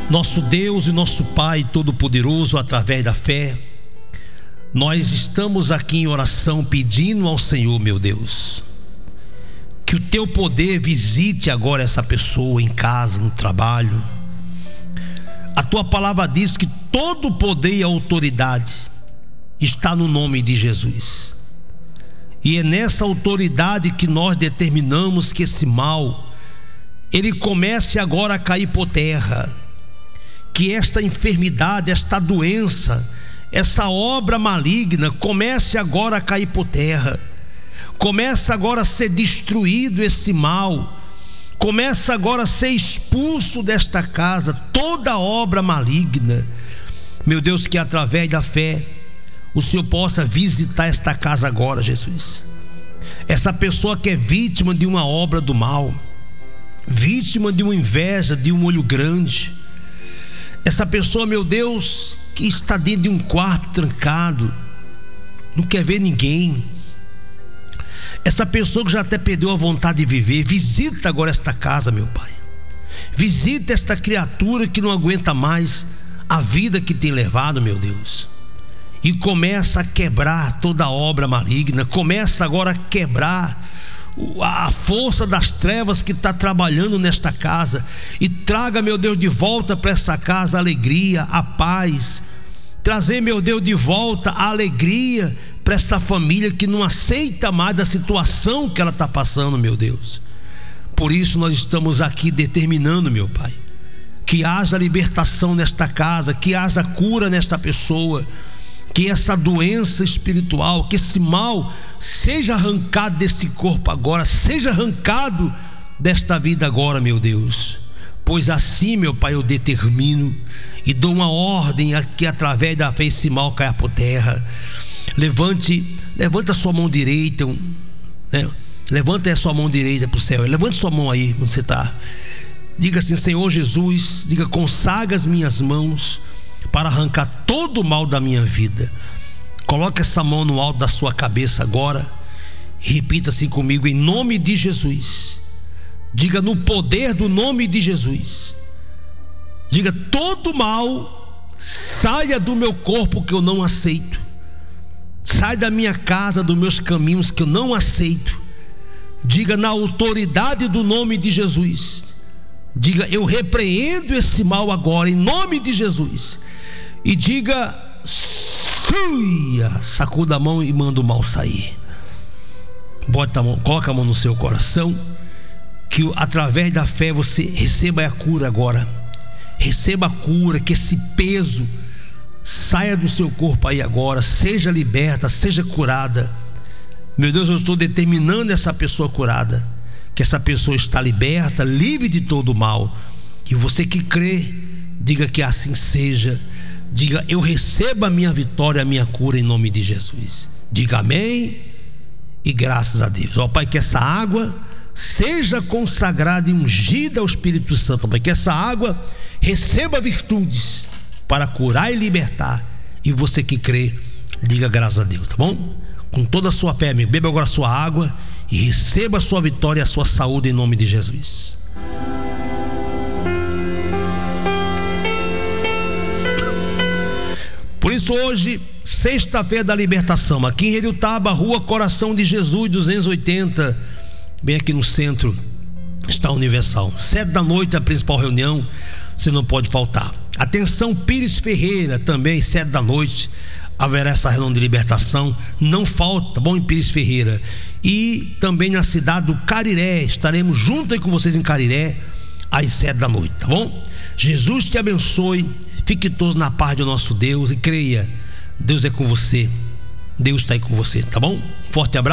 Nosso Deus e nosso Pai Todo-Poderoso, através da fé, nós estamos aqui em oração pedindo ao Senhor, meu Deus, que o teu poder visite agora essa pessoa em casa, no trabalho. A tua palavra diz que todo o poder e autoridade está no nome de Jesus, e é nessa autoridade que nós determinamos que esse mal, ele comece agora a cair por terra, que esta enfermidade, esta doença, essa obra maligna comece agora a cair por terra, começa agora a ser destruído esse mal, começa agora a ser expulso desta casa toda obra maligna. Meu Deus, que através da fé o Senhor possa visitar esta casa agora, Jesus. Essa pessoa que é vítima de uma obra do mal, vítima de uma inveja, de um olho grande, essa pessoa, meu Deus, que está dentro de um quarto trancado, não quer ver ninguém, essa pessoa que já até perdeu a vontade de viver, visita agora esta casa, meu Pai. Visita esta criatura que não aguenta mais a vida que tem levado, meu Deus, e começa a quebrar toda a obra maligna, começa agora a quebrar a força das trevas que está trabalhando nesta casa, e traga, meu Deus, de volta para essa casa a alegria, a paz. Trazer, meu Deus, de volta a alegria para essa família que não aceita mais a situação que ela está passando, meu Deus. Por isso nós estamos aqui determinando, meu Pai, que haja libertação nesta casa, que haja cura nesta pessoa, que essa doença espiritual, que esse mal seja arrancado desse corpo agora, seja arrancado desta vida agora, meu Deus. Pois assim, meu Pai, eu determino e dou uma ordem a que através da fé esse mal caia por terra. Levanta a sua mão direita, né? Levanta a sua mão direita para o céu, levanta sua mão aí onde você está. Diga assim: Senhor Jesus, diga, consagra as minhas mãos para arrancar todo o mal da minha vida. Coloque essa mão no alto da sua cabeça agora e repita assim comigo: em nome de Jesus. Diga: no poder do nome de Jesus. Diga: todo mal saia do meu corpo que eu não aceito, sai da minha casa, dos meus caminhos que eu não aceito. Diga: na autoridade do nome de Jesus. Diga: eu repreendo esse mal agora em nome de Jesus. E diga: suia, sacuda a mão e manda o mal sair. Bota a mão, coloca a mão no seu coração, que através da fé você receba a cura agora. Receba a cura, que esse peso saia do seu corpo aí agora, seja liberta, seja curada. Meu Deus, eu estou determinando essa pessoa curada, que essa pessoa está liberta, livre de todo o mal. E você que crê, diga que assim seja. Diga: eu recebo a minha vitória, a minha cura em nome de Jesus. Diga amém e graças a Deus. Ó Pai, que essa água seja consagrada e ungida ao Espírito Santo, Pai, que essa água receba virtudes para curar e libertar. E você que crê, diga graças a Deus, tá bom? Com toda a sua fé, amigo, beba agora a sua água e receba a sua vitória e a sua saúde em nome de Jesus. Por isso hoje, sexta-feira da libertação, aqui em Heriotaba, Rua Coração de Jesus 280, bem aqui no centro está a Universal. 7 da noite a principal reunião, você não pode faltar. Atenção, Pires Ferreira, também 7 da noite haverá essa reunião de libertação. Não falta, bom, em Pires Ferreira. E também na cidade do Cariré, estaremos juntos aí com vocês em Cariré às 7 da noite, tá bom? Jesus te abençoe, fique todos na paz do nosso Deus e creia, Deus é com você, Deus está aí com você, tá bom? Forte abraço.